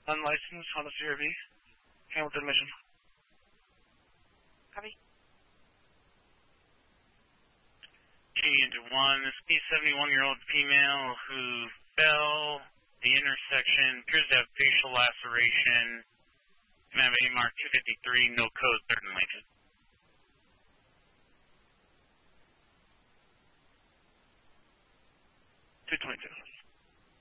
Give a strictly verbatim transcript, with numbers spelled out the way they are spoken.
Unlicensed Honda C R V. Hamilton Mission. Copy. Changing to one, this B seventy-one-year-old female who fell the intersection, appears to have facial laceration, and have A mark two fifty-three, no code, third and Lincoln. two twenty-two.